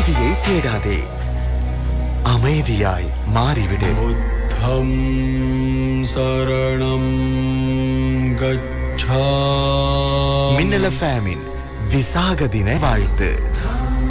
நீதியை தேடாதே, அமைதியாய் மாறிவிடு. புத்தம் சரணம் கச்சாமி. மின்னல் எஃப்எம்மின் விசாக தின வாழ்த்து.